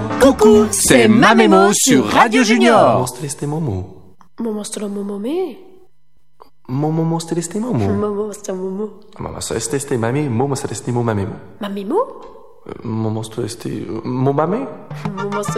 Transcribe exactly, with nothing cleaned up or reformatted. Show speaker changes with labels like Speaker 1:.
Speaker 1: Coucou, c'est Mamémo sur Radio Junior.
Speaker 2: Mostre este Momo.
Speaker 3: Mostre momome.
Speaker 2: Momo mostre este Momo.
Speaker 3: Mostre momo.
Speaker 2: Mama sa este este mami, Momo mostre este Mo Mamémo.
Speaker 3: Mamimo?
Speaker 2: Momo mostre este Mo Mamé.
Speaker 3: Mostre